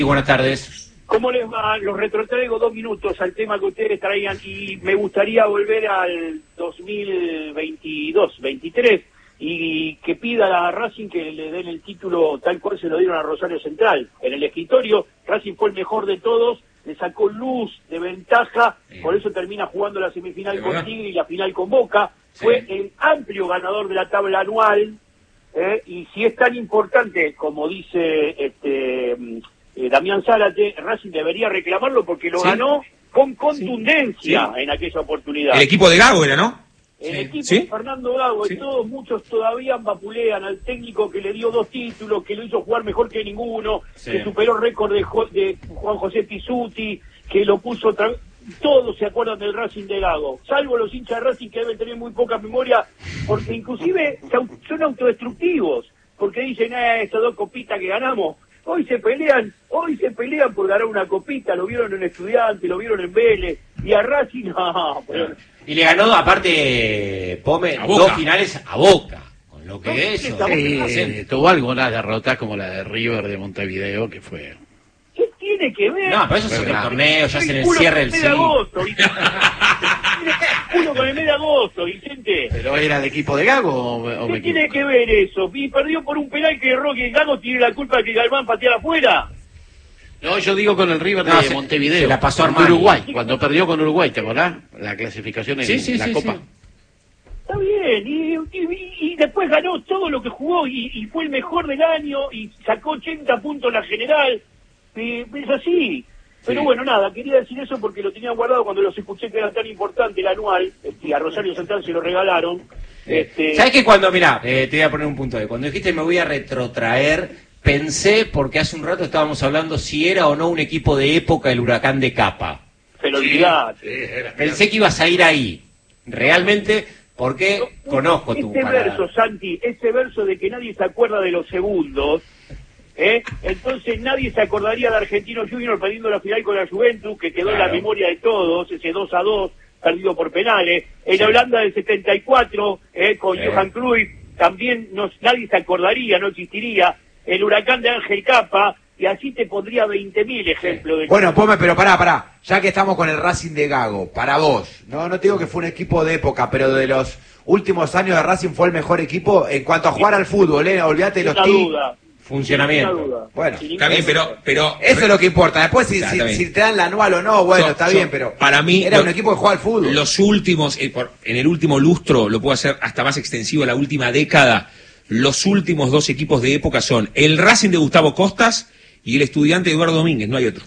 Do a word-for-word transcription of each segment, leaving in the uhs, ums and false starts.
Y buenas tardes. ¿Cómo les va? Los retrotraigo dos minutos al tema que ustedes traían y me gustaría volver al dos mil veintidós, veintitrés y que pida a Racing que le den el título tal cual se lo dieron a Rosario Central. En el escritorio, Racing fue el mejor de todos, le sacó luz de ventaja, sí. Por eso termina jugando la semifinal sí, con Tigre y la final con Boca. Sí. Fue el amplio ganador de la tabla anual, eh, y si es tan importante como dice este eh, Damián Zárate, Racing debería reclamarlo porque lo sí. ganó con contundencia sí. en aquella oportunidad. El equipo de Gago era, ¿no? El sí. equipo ¿Sí? de Fernando Gago sí. y todos, muchos todavía vapulean al técnico que le dio dos títulos, que lo hizo jugar mejor que ninguno, sí. que superó récord de, de Juan José Pizzuti, que lo puso otra vez. Todos se acuerdan del Racing de Gago, salvo los hinchas de Racing que deben tener muy poca memoria, porque inclusive son autodestructivos, porque dicen, eh, estas dos copitas que ganamos, hoy se pelean, hoy se pelean por ganar una copita, lo vieron en Estudiantes, lo vieron en Vélez, y a Racing, no, pero... Y le ganó, aparte, Pome, dos finales a Boca, con lo que no, eso... Sí, tuvo algunas derrotas como la de River de Montevideo, que fue... ¿Qué tiene que ver? No, pero eso es otro torneo, ya se en el cierre del mes de agosto, uno con el mes de agosto, Vicente. ¿Pero era el equipo de Gago o, o ¿Qué me tiene que ver eso? Y perdió por un penal que erró, que Gago tiene la culpa de que Galván pateara afuera. No, yo digo con el River no, de se, Montevideo. Se la pasó a Uruguay, cuando perdió con Uruguay, ¿te acordás? La clasificación en sí, sí, la sí, Copa. Sí. Está bien, y, y, y después ganó todo lo que jugó y, y fue el mejor del año y sacó ochenta puntos en la general. Y es así. Pero sí. bueno, nada, quería decir eso porque lo tenía guardado cuando los escuché que era tan importante el anual, y a Rosario Central se lo regalaron. Sí. Este... ¿Sabes que cuando, mirá, eh, te voy a poner un punto de, cuando dijiste me voy a retrotraer, pensé, porque hace un rato estábamos hablando si era o no un equipo de época el Huracán de Capa. Se lo olvidaste. Sí, sí, pensé que ibas a ir ahí, realmente, porque no, conozco tu Este palabra. verso, Santi, ese verso de que nadie se acuerda de los segundos, ¿eh? Entonces nadie se acordaría de Argentino Junior perdiendo la final con la Juventus, que quedó claro. en la memoria de todos, ese dos a dos perdido por penales. En sí. Holanda del setenta y cuatro, ¿eh? con sí. Johan Cruyff, también no, nadie se acordaría, no existiría. El Huracán de Ángel Capa, y así te pondría veinte mil ejemplos. Sí. De bueno, Pome, pero pará, pará, ya que estamos con el Racing de Gago, para vos, no no te digo que fue un equipo de época, pero de los últimos años de Racing fue el mejor equipo en cuanto a jugar al fútbol, ¿eh? Olvídate de los tíos. Funcionamiento. Bueno, está bien, pero, pero eso es lo que importa. Después si, si, si te dan la anual o no, bueno, so, está so, bien, pero para mí era lo, un equipo que jugaba al fútbol. Los últimos, eh, por, en el último lustro, lo puedo hacer hasta más extensivo, la última década, los últimos dos equipos de época son el Racing de Gustavo Costas y el Estudiante de Eduardo Domínguez, no hay otro.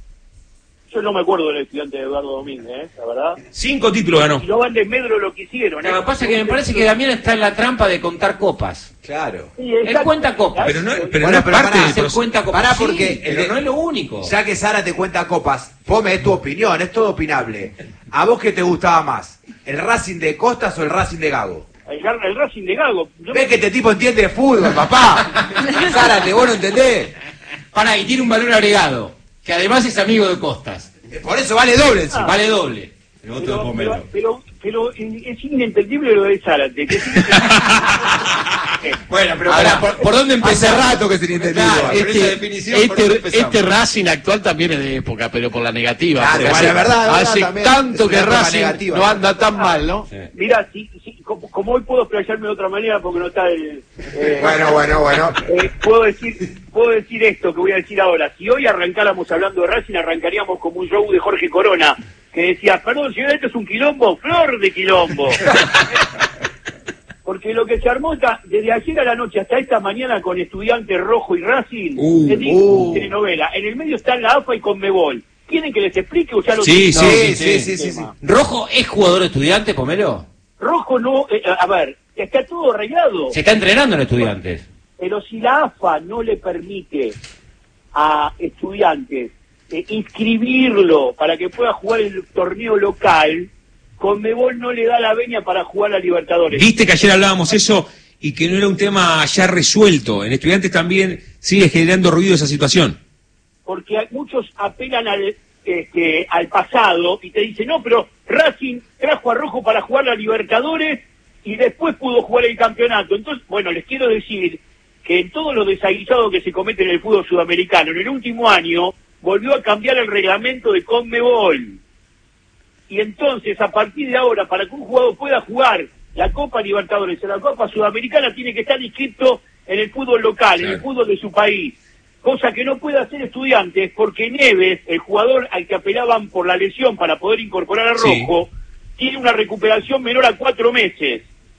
Yo no me acuerdo del Estudiante de Eduardo Domínguez, ¿eh? La verdad. Cinco títulos ganó. Y no van de Medro lo que hicieron, ¿eh? Lo que pasa es que me parece que Damián está en la trampa de contar copas. Claro. Sí, él cuenta copas. Pero no, pero bueno, no es pero parte pará, del cuenta copas. Pará sí, porque pero el, no es lo único. Ya que Sara te cuenta copas, Pome, es tu opinión, es todo opinable. ¿A vos qué te gustaba más? ¿El Racing de Costas o el Racing de Gago? El, el Racing de Gago. Yo ¿Ves me... que este tipo entiende de fútbol, papá? Zárate, vos no entendés. Pará, y tiene un valor agregado, que además es amigo de Costas. Por eso vale doble encima. Ah, vale doble. Pero, pero, pero, pero, pero es inentendible lo de Zárate. Que es bueno, pero ahora, ¿por, ¿por dónde empezó? Hace rato que es inentendible. Claro, este, definición, este, este Racing actual también es de época, pero por la negativa. Claro, hace, la verdad, hace verdad, tanto que Racing negativa, no anda tan mal, ¿no? Sí. Mira, si, si, como, como hoy puedo explayarme de otra manera porque no está el... Eh, bueno, bueno, bueno. Eh, puedo decir puedo decir esto que voy a decir ahora. Si hoy arrancáramos hablando de Racing, arrancaríamos como un show de Jorge Corona, que decía, perdón, señor, esto es un quilombo, flor de quilombo. Porque lo que se armó está, desde ayer a la noche hasta esta mañana con Estudiantes Rojo y Racing, uh, es uh. telenovela. En el medio está la A F A y Conmebol. ¿Quieren que les explique o ya lo sí, no, sí, sí, sí, sí, sí. ¿Rojo es jugador de Estudiantes, Pomelo? Rojo no, eh, a ver, está todo arreglado. Se está entrenando en Estudiantes. Pero si la A F A no le permite a Estudiantes eh, inscribirlo para que pueda jugar el torneo local, Conmebol no le da la venia para jugar a Libertadores. Viste que ayer hablábamos eso y que no era un tema ya resuelto. En Estudiantes también sigue generando ruido esa situación. Porque muchos apelan al, este, al pasado y te dicen, no, pero Racing trajo a Rojo para jugar a Libertadores y después pudo jugar el campeonato. Entonces, bueno, les quiero decir que en todos los desaguisados que se cometen en el fútbol sudamericano, en el último año, volvió a cambiar el reglamento de CONMEBOL. Y entonces, a partir de ahora, para que un jugador pueda jugar la Copa Libertadores o la Copa Sudamericana, tiene que estar inscrito en el fútbol local, claro, en el fútbol de su país. Cosa que no puede hacer Estudiantes, porque Neves, el jugador al que apelaban por la lesión para poder incorporar a Rojo, sí, tiene una recuperación menor a cuatro meses.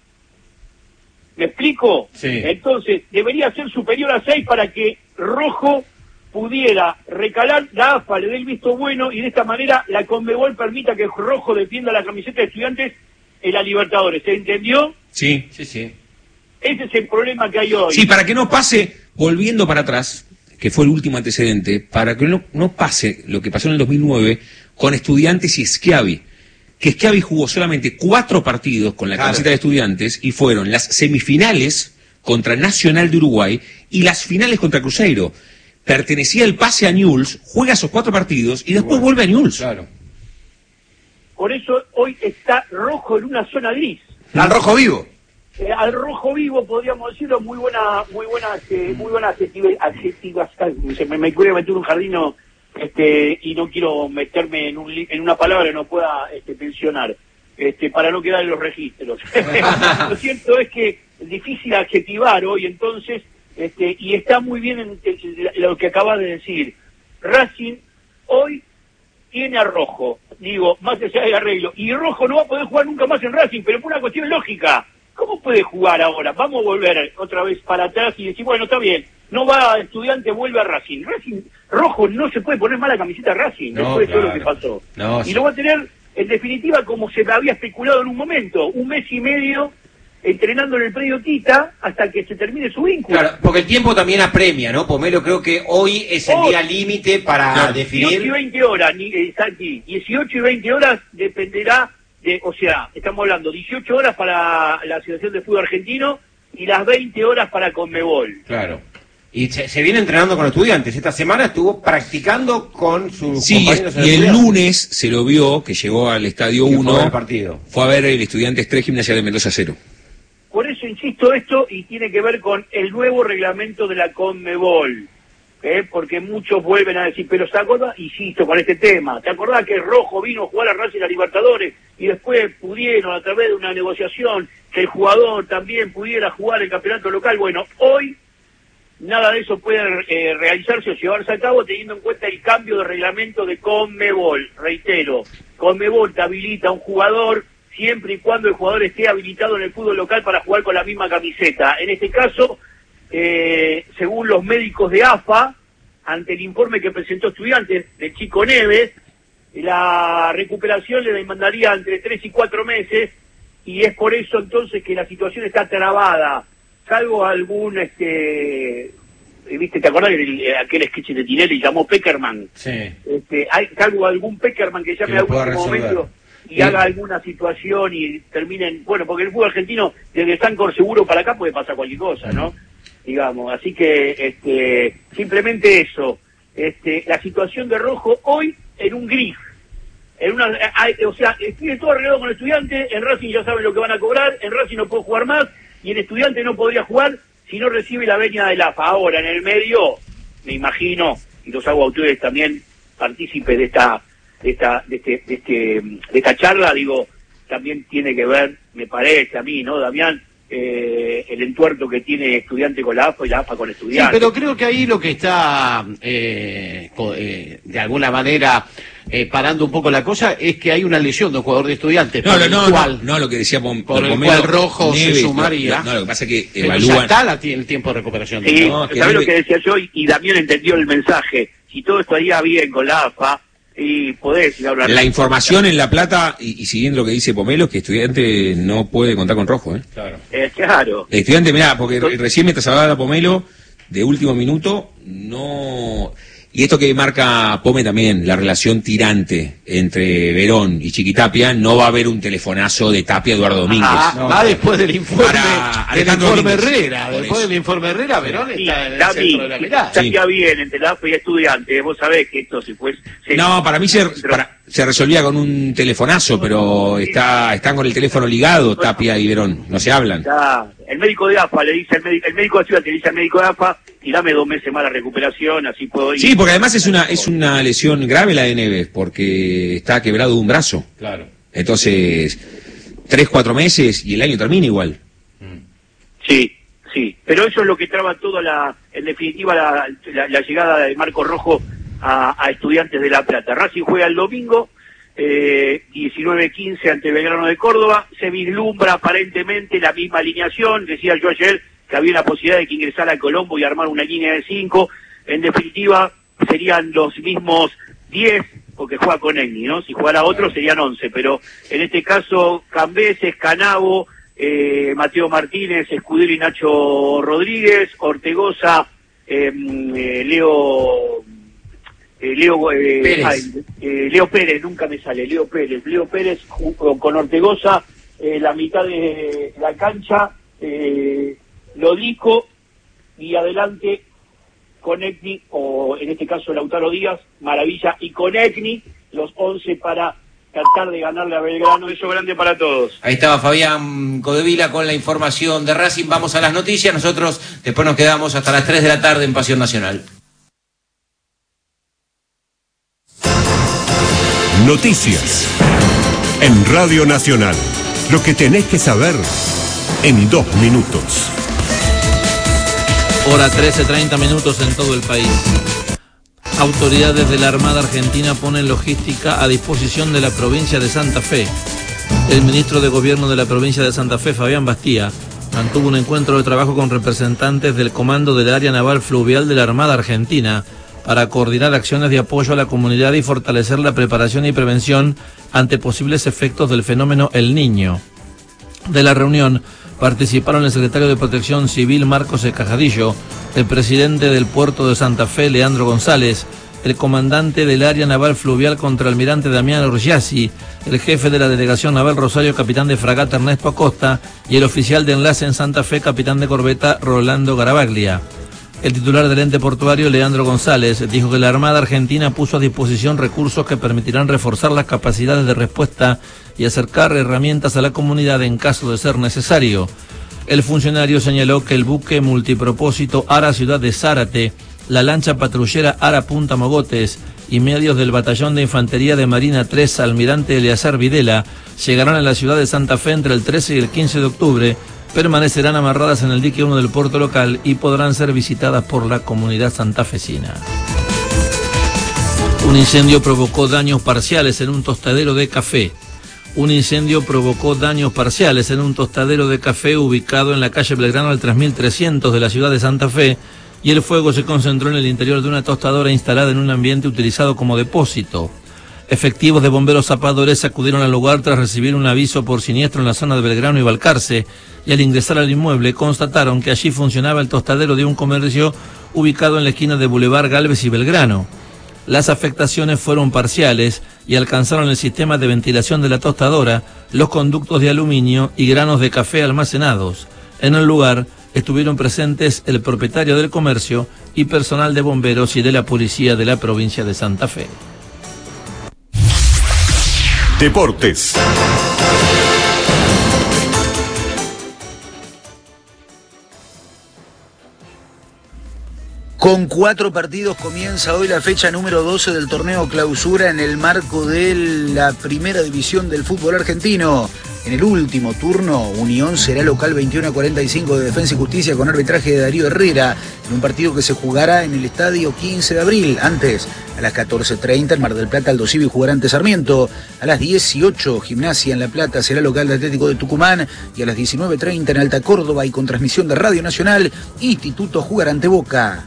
¿Me explico? Sí. Entonces, debería ser superior a seis para que Rojo pudiera recalar, la A F A le dé el visto bueno y de esta manera la CONMEBOL permita que Rojo defienda la camiseta de Estudiantes en la Libertadores. ¿Se entendió? Sí. Sí, sí. Ese es el problema que hay hoy. Sí, para que no pase, volviendo para atrás, que fue el último antecedente, para que no, no pase lo que pasó en el dos mil nueve con Estudiantes y Schiavi, que Schiavi jugó solamente cuatro partidos con la Claro. camiseta de Estudiantes y fueron las semifinales contra Nacional de Uruguay y las finales contra Cruzeiro. Pertenecía el pase a Newell's, juega esos cuatro partidos y después vuelve a Newell's. Claro. Por eso hoy está Rojo en una zona gris. Al rojo vivo. Eh, al rojo vivo podríamos decirlo, muy buena, muy buena, eh, muy buena adjetiva, adjetivas, se me, me quiero meter en un jardín este, y no quiero meterme en un li- en una palabra que no pueda este, mencionar, este, para no quedar en los registros. Lo cierto es que es difícil adjetivar hoy entonces, este, y está muy bien en, en lo que acabas de decir. Racing hoy tiene a Rojo, digo, más allá del arreglo, y Rojo no va a poder jugar nunca más en Racing, pero por una cuestión lógica. ¿Cómo puede jugar ahora? Vamos a volver otra vez para atrás y decir, bueno, está bien, no va a Estudiante, vuelve a Racing. Racing Rojo no se puede poner mal la camiseta a Racing, No, después de todo claro. lo que pasó. No, y sí. lo va a tener, en definitiva, como se había especulado en un momento, un mes y medio entrenando en el predio Tita hasta que se termine su vínculo. Claro, porque el tiempo también apremia, ¿no? Pomelo, creo que hoy es el Hoy. día límite para Claro. definir. dieciocho y veinte horas, ni, eh, Santi, dieciocho y veinte horas dependerá de, o sea, estamos hablando dieciocho horas para la Asociación de Fútbol Argentino y las veinte horas para CONMEBOL. Claro. Y se, se viene entrenando con Estudiantes. Esta semana estuvo practicando con sus Sí, compañeros en y el Estudiantes. lunes se lo vio, que llegó al Estadio Y fue a ver uno, el partido. fue a ver el Estudiantes tres, Gimnasia de Mendoza cero. Por eso insisto esto y tiene que ver con el nuevo reglamento de la CONMEBOL, ¿eh? Porque muchos vuelven a decir, pero ¿se acuerda? Insisto con este tema, ¿te acordás que Rojo vino a jugar a Racing a Libertadores y después pudieron a través de una negociación que el jugador también pudiera jugar el campeonato local? Bueno, hoy nada de eso puede eh, realizarse o llevarse a cabo teniendo en cuenta el cambio de reglamento de CONMEBOL. Reitero, CONMEBOL te habilita a un jugador siempre y cuando el jugador esté habilitado en el fútbol local para jugar con la misma camiseta. En este caso, eh, según los médicos de A F A, ante el informe que presentó Estudiantes del chico Neves, la recuperación le demandaría entre tres y cuatro meses, y es por eso entonces que la situación está trabada, salvo algún, este, viste, ¿te acordás de aquel sketch de Tinelli llamó Peckerman? Sí. Este, hay, salvo algún Peckerman que llame Que a lo pueda último resolver. momento y Sí. haga alguna situación y terminen, bueno, porque el fútbol argentino desde Sancor seguro para acá puede pasar cualquier cosa, ¿no? Digamos, así que este simplemente eso, este la situación de Rojo hoy en un gris, en una, hay- o sea, tiene todo arreglado con el Estudiante, en Racing ya saben lo que van a cobrar, en Racing no puede jugar más y en Estudiante no podría jugar si no recibe la venia del A F A. Ahora, en el medio, me imagino, y los hago a ustedes también partícipes de esta de esta de este, de este de esta charla, digo, también tiene que ver, me parece a mí, ¿no, Damián? Eh, el entuerto que tiene Estudiante con la A F A y la A F A con Sí, Estudiante. pero creo que ahí lo que está, eh, co- eh, de alguna manera, eh, parando un poco la cosa, es que hay una lesión de un jugador de Estudiantes. No, por no, el no, cual- no, no, lo que decía Pom- por el Pomelo, cual Rojo se Neves, sumaría. No, no, lo que pasa es que pero ya evalúan. está la, el tiempo de recuperación. Sí, No, que ¿sabes lo debe- que decía yo? Y, y Damián entendió el mensaje. Si todo estaría bien con la A F A, y podés ir a hablar. La información en La Plata, y, y siguiendo lo que dice Pomelo, es que Estudiante no puede contar con Rojo, ¿eh? Claro. Eh, claro. El Estudiante, mirá, porque re- recién mientras hablaba Pomelo, de último minuto, no... Y esto que marca Pome también, la relación tirante entre Verón y Chiquitapia, no va a haber un telefonazo de Tapia a Eduardo Domínguez. Ah, No, va claro. después del informe, Para del Alejandro informe Domínguez. Herrera. Por Después eso. del informe Herrera, Verón Sí, está en el David, centro de la mirada. estaría bien entre la A F A y Estudiante. Vos sabés que esto se fue... se- No, para mí se, Pero- para, se resolvía con un telefonazo, pero está están con el teléfono ligado, Tapia y Verón, no se hablan. Ya, el médico de A F A le dice al médico, el médico de Ciudad le dice al médico de A F A, y dame dos meses más la recuperación, así puedo ir. Sí, porque además es una es una lesión grave la de Neves, porque está quebrado de un brazo. Claro. Entonces, tres, cuatro meses y el año termina igual. Sí, sí, pero eso es lo que traba toda la, en definitiva, la, la, la llegada de Marco Rojo a, a Estudiantes de La Plata. Racing juega el domingo, eh, diecinueve quince ante Belgrano de Córdoba, se vislumbra aparentemente la misma alineación, decía yo ayer que había una posibilidad de que ingresara a Colombo y armar una línea de cinco, en definitiva serían los mismos diez, porque juega con Egni, ¿no? Si jugara otro serían once, pero en este caso Cambeses, Canavo, eh, Mateo Martínez, Escudero y Nacho Rodríguez, Ortegoza, eh, eh, Leo eh, Leo eh, Pérez. ay, eh, Leo Pérez, nunca me sale, Leo Pérez, Leo Pérez con, con Ortegoza, eh, la mitad de la cancha, eh, Lodico y adelante con Egni, o en este caso Lautaro Díaz, Maravilla, y con Egni, los once para tratar de ganarle a Belgrano. Eso grande para todos. Ahí estaba Fabián Codevila con la información de Racing. Vamos a las noticias. Nosotros después nos quedamos hasta las tres de la tarde en Pasión Nacional. Noticias en Radio Nacional. Lo que tenés que saber en dos minutos. Hora trece, treinta minutos en todo el país. Autoridades de la Armada Argentina ponen logística a disposición de la provincia de Santa Fe. El ministro de Gobierno de la provincia de Santa Fe, Fabián Bastía, mantuvo un encuentro de trabajo con representantes del Comando del Área Naval Fluvial de la Armada Argentina para coordinar acciones de apoyo a la comunidad y fortalecer la preparación y prevención ante posibles efectos del fenómeno El Niño. De la reunión participaron el secretario de Protección Civil Marcos Escajadillo, el presidente del puerto de Santa Fe Leandro González, el comandante del área naval fluvial contraalmirante Damián Orgiasi, el jefe de la delegación naval Rosario capitán de fragata Ernesto Acosta y el oficial de enlace en Santa Fe capitán de corbeta Rolando Garabaglia. El titular del ente portuario, Leandro González, dijo que la Armada Argentina puso a disposición recursos que permitirán reforzar las capacidades de respuesta y acercar herramientas a la comunidad en caso de ser necesario. El funcionario señaló que el buque multipropósito Ara Ciudad de Zárate, la lancha patrullera Ara Punta Mogotes y medios del Batallón de Infantería de Marina tres Almirante Eleazar Videla llegarán a la ciudad de Santa Fe entre el trece y el quince de octubre, permanecerán amarradas en el dique uno del puerto local y podrán ser visitadas por la comunidad santafesina. Un incendio provocó daños parciales en un tostadero de café. Un incendio provocó daños parciales en un tostadero de café ubicado en la calle Belgrano al tres mil trescientos de la ciudad de Santa Fe, y el fuego se concentró en el interior de una tostadora instalada en un ambiente utilizado como depósito. Efectivos de bomberos zapadores acudieron al lugar tras recibir un aviso por siniestro en la zona de Belgrano y Balcarce, y al ingresar al inmueble constataron que allí funcionaba el tostadero de un comercio ubicado en la esquina de Boulevard Galvez y Belgrano. Las afectaciones fueron parciales y alcanzaron el sistema de ventilación de la tostadora, los conductos de aluminio y granos de café almacenados. En el lugar estuvieron presentes el propietario del comercio y personal de bomberos y de la policía de la provincia de Santa Fe. Deportes. Con cuatro partidos comienza hoy la fecha número doce del torneo clausura en el marco de la primera división del fútbol argentino. En el último turno, Unión será local veintiuno a cuarenta y cinco de Defensa y Justicia con arbitraje de Darío Herrera, en un partido que se jugará en el estadio quince de abril. Antes, a las catorce treinta, en Mar del Plata, Aldo Civi jugará ante Sarmiento. A las dieciocho, Gimnasia en La Plata será local de Atlético de Tucumán. Y a las diecinueve treinta, en Alta Córdoba y con transmisión de Radio Nacional, Instituto jugará ante Boca.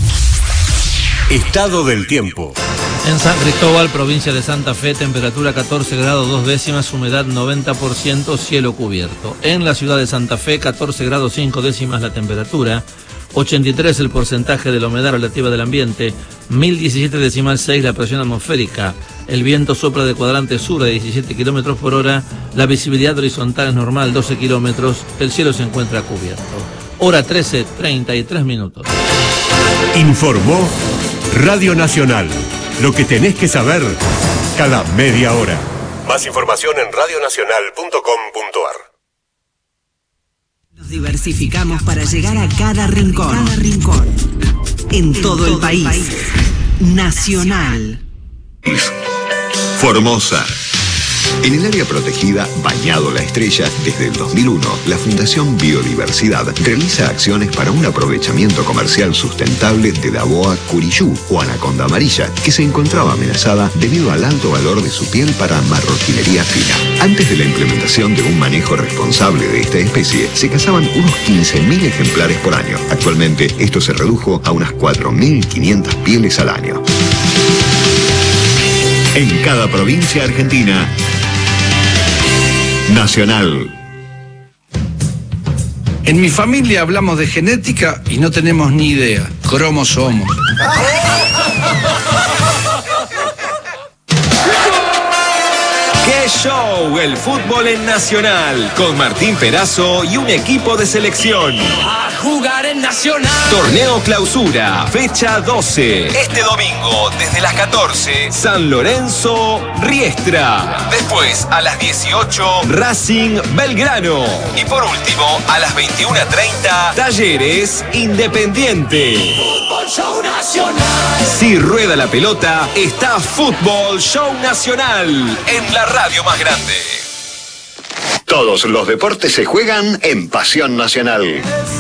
Estado del tiempo. En San Cristóbal, provincia de Santa Fe, temperatura catorce grados dos décimas, humedad noventa por ciento, cielo cubierto. En la ciudad de Santa Fe, catorce grados cinco décimas la temperatura, ochenta y tres el porcentaje de la humedad relativa del ambiente, mil diecisiete decimal seis la presión atmosférica. El viento sopla de cuadrante sur a diecisiete kilómetros por hora, la visibilidad horizontal es normal, doce kilómetros, el cielo se encuentra cubierto. Hora trece, treinta y tres minutos. Informó Radio Nacional, Lo que tenés que saber cada media hora. Más información en radionacional punto com punto ar. Nos diversificamos para llegar a cada rincón. Cada rincón. En todo el país. Nacional. Formosa. En el área protegida Bañado La Estrella, desde el dos mil uno, la Fundación Biodiversidad realiza acciones para un aprovechamiento comercial sustentable de la boa curiyú o anaconda amarilla, que se encontraba amenazada debido al alto valor de su piel para marroquinería fina. Antes de la implementación de un manejo responsable de esta especie, se cazaban unos quince mil ejemplares por año. Actualmente, esto se redujo a unas cuatro mil quinientas pieles al año. En cada provincia argentina, Nacional. En mi familia hablamos de genética y no tenemos ni idea. Cromosomos. ¡Qué show! El fútbol en Nacional, con Martín Perazo y un equipo de selección. A jugar en Nacional. Torneo Clausura, fecha doce. Este domingo, desde las catorce, San Lorenzo, Riestra. Después, a las dieciocho, Racing, Belgrano. Y por último, a las veintiuna treinta, Talleres, Independiente. Fútbol Show Nacional. Si rueda la pelota, está Fútbol Show Nacional en la radio más grande. Todos los deportes se juegan en Pasión Nacional.